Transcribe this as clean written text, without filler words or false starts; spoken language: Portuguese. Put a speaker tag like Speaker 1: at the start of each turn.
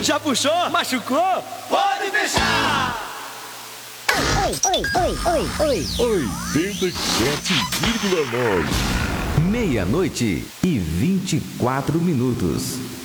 Speaker 1: Já puxou? Machucou? Pode fechar!
Speaker 2: 87,9. Meia-noite e 24 minutos.